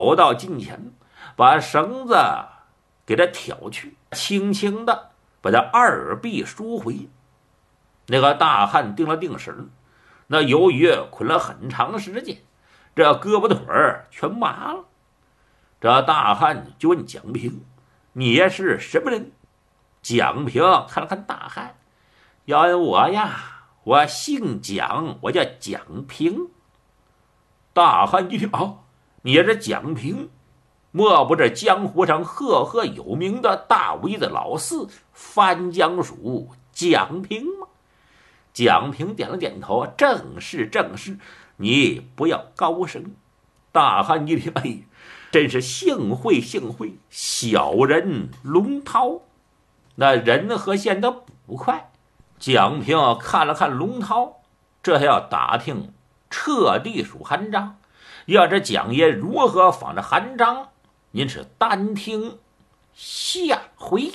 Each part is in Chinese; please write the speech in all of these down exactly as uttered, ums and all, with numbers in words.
走到近前，把绳子给他挑去，轻轻的把他二臂赎回。那个大汉定了定神，那由于捆了很长时间，这胳膊腿儿全麻了。这大汉就问蒋平：“你是什么人？”蒋平看了看大汉：“要问我呀，我姓蒋，我叫蒋平。”大汉一听：“啊，你是蒋平？莫不是江湖上赫赫有名的大威的老四翻江鼠蒋平吗？”蒋平点了点头：“正是正是，你不要高声。”大汉一听：“哎，真是幸会幸会，小人龙涛。”那人和线的捕快，蒋平看了看龙涛，这还要打听彻地属韩章。要是蒋爷如何仿着韩章，您是单听下回。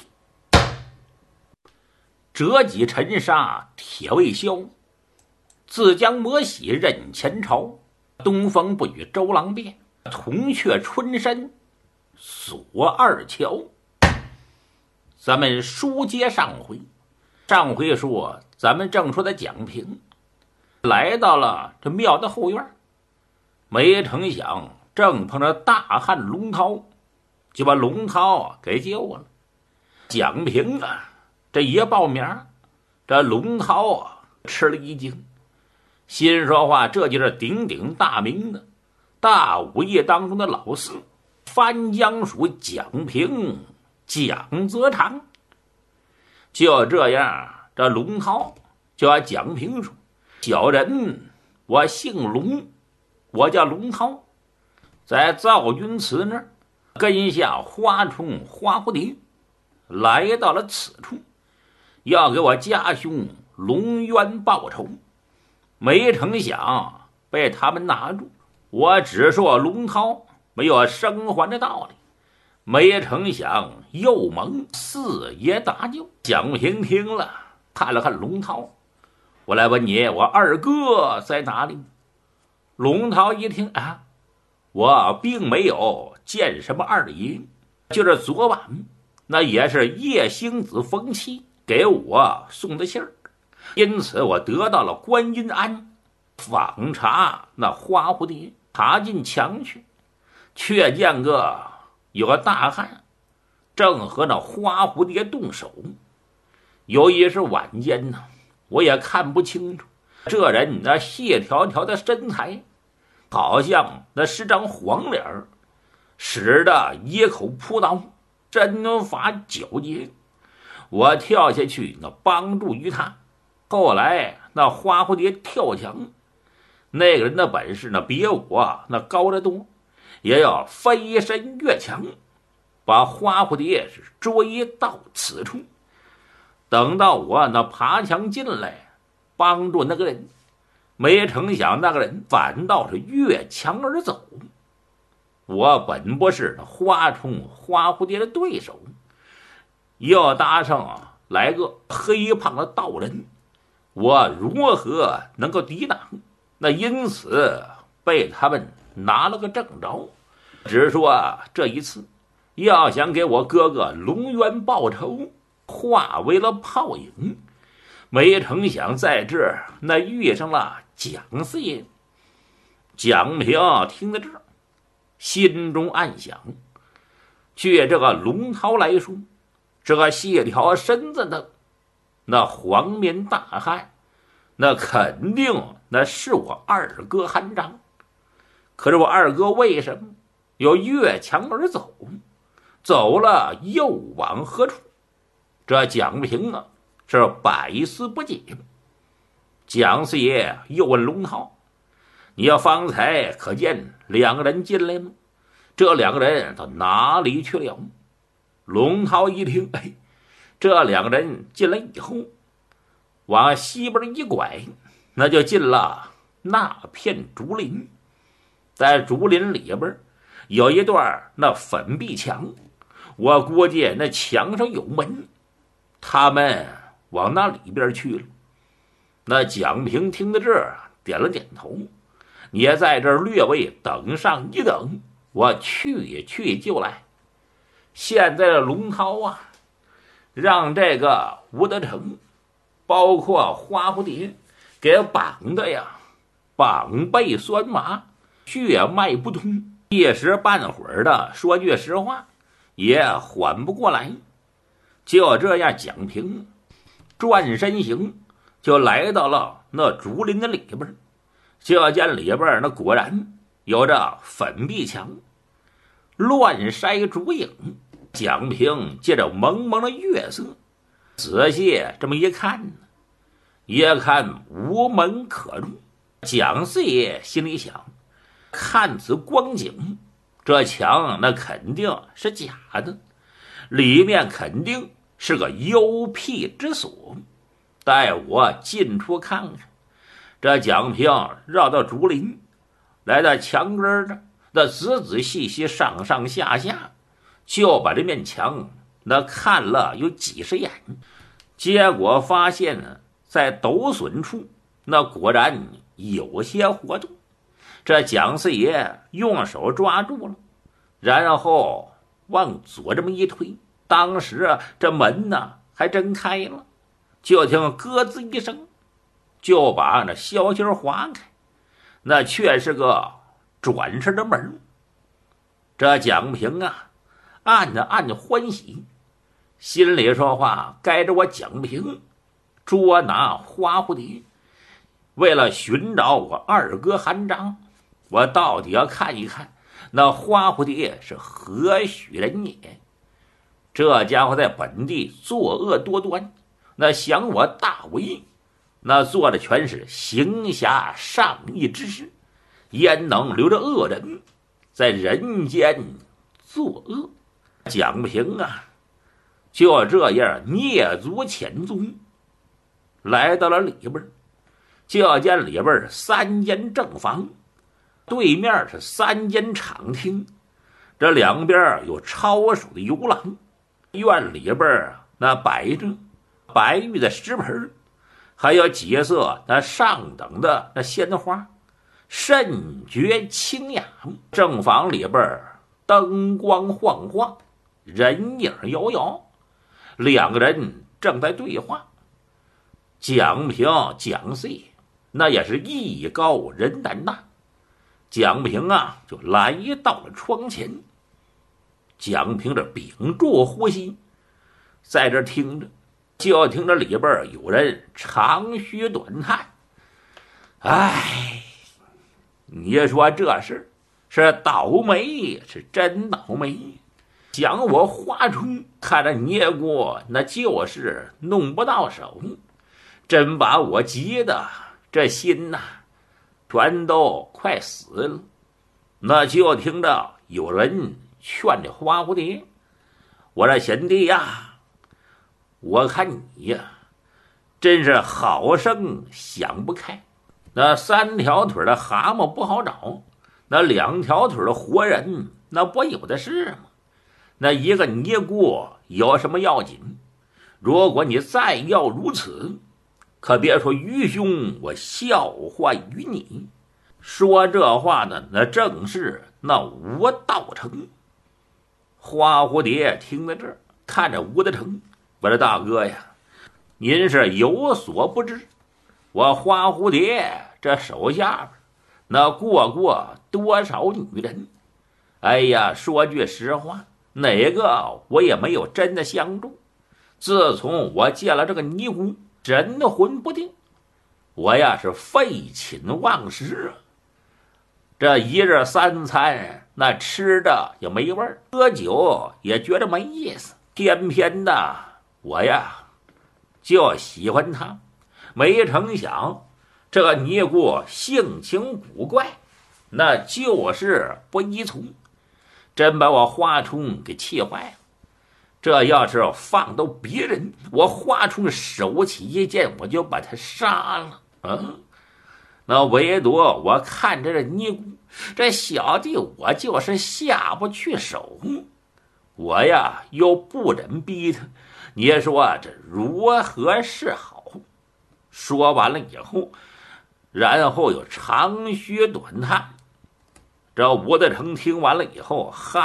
折戟沉沙铁未销，自将磨洗任前朝。东风不与周郎便，铜雀春深锁二乔。咱们书接上回，上回说咱们正说的蒋平来到了这庙的后院，没成想正碰着大汉龙涛，就把龙涛给救了。蒋平啊，这一报名，这龙涛啊吃了一惊，心说话，这就是鼎鼎大名的大武业当中的老四翻江鼠蒋平，蒋泽长。就这样，这龙涛就要蒋平说：“小人我姓龙，我叫龙涛，在赵君祠那儿跟下花虫花蝴蝶，来到了此处，要给我家兄龙渊报仇，没成想被他们拿住。我只说龙涛没有生还的道理，没成想又蒙四爷搭救。”蒋平听了，看了看龙涛：“我来问你，我二哥在哪里？”龙涛一听啊，我并没有见什么二爷，就是昨晚那也是叶星子冯七给我送的信儿，因此我得到了观音庵，访查那花蝴蝶，爬进墙去，却见个有个大汉正和那花蝴蝶动手。由于是晚间呢，我也看不清楚这人那细条条的身材，好像那是张黄脸儿，使得野口扑刀，针法矫捷。我跳下去那帮助于他。后来那花蝴蝶跳墙，那个人的本事那比我那高得多，也要飞身越墙，把花蝴蝶是追到此处。等到我那爬墙进来帮助那个人，没成想那个人反倒是越墙而走。我本不是那花虫花蝴蝶的对手，要搭上来个黑胖的道人，我如何能够抵挡？那因此被他们拿了个正着。只说这一次要想给我哥哥龙渊报仇，化为了泡影，没成想在这儿那遇上了蒋四爷。蒋平听到这儿，心中暗想：据这个龙涛来说，这个细条身子的那黄面大汉，那肯定那是我二哥韩章。可是我二哥为什么又越墙而走？走了又往何处？这蒋平啊是百思不解。蒋四爷又问龙涛：“你要方才可见两个人进来吗？这两个人到哪里去了？”龙涛一听，哎，这两个人进来以后，往西边一拐，那就进了那片竹林。在竹林里边有一段那粉壁墙，我估计那墙上有门，他们往那里边去了。那蒋平听到这儿点了点头：“你也在这儿略微等上一等， 我去去就来。现在的龙涛啊，让这个吴德成，包括花蝴蝶，给绑的呀，绑背酸麻，血脉不通，一时半会儿的，说句实话，也缓不过来。就这样，蒋平转身行，就来到了那竹林的里边。就见里边那果然有着粉壁墙，乱筛竹影。蒋平借着蒙蒙的月色，仔细这么一看，也看无门可入。蒋四爷心里想，看此光景，这墙那肯定是假的，里面肯定是个幽僻之所，待我进出看看。这蒋平绕到竹林，来到墙根这，那仔仔细细上上下下，就把这面墙那看了有几十眼，结果发现呢，在斗损处那果然有些活动。这蒋四爷用手抓住了，然后往左这么一推，当时啊，这门呢还真开了，就听咯吱一声，就把那消息划开，那却是个转身的门。这蒋平啊，暗的暗的欢喜，心里说话，该着我蒋平捉拿花蝴蝶，为了寻找我二哥韩章，我到底要看一看那花蝴蝶是何许人也。这家伙在本地作恶多端，那想我大为，那做的全是行侠仗义之事，焉能留着恶人在人间作恶？蒋平啊，就这样蹑足潜踪，来到了里边。就见里边三间正房，对面是三间场厅，这两边有超数的游廊。院里边那摆着白玉的石盆，还有几色那上等的那鲜花，甚觉清雅。正房里边灯光晃晃，人影摇摇，两个人正在对话。蒋平、蒋四那也是艺高人胆大，蒋平啊就来到了窗前。蒋平这屏住呼吸，在这听着，就听着里边有人长吁短叹。哎，你说这事是倒霉，是真倒霉。想我花春看着捏过，那就是弄不到手，真把我急的这心呐、啊，全都快死了。那就听着有人劝这花蝴蝶，我这贤弟呀，我看你呀，真是好生想不开。那三条腿的蛤蟆不好找，那两条腿的活人那不有的是吗？那一个尼姑有什么要紧？如果你再要如此，可别说愚兄我笑话于你。说这话呢，那正是那吴道成。花蝴蝶听在这儿，看着吴德成，我的大哥呀，您是有所不知，我花蝴蝶这手下边那过过多少女人。哎呀，说句实话，哪个我也没有真的相中。自从我见了这个尼姑，神魂不定，我呀是废寝忘食啊。这一日三餐那吃的也没味儿，喝酒也觉得没意思，偏偏的我呀就喜欢他。没成想这个尼姑性情古怪，那就是不依从，真把我花冲给气坏了。这要是放到别人，我花冲手起一剑，我就把他杀了。嗯，那唯独我看着这尼姑，这小弟我就是下不去手，我呀又不忍逼他，你说这如何是好？说完了以后，然后又长吁短叹。 这吴德成听完了以后，哈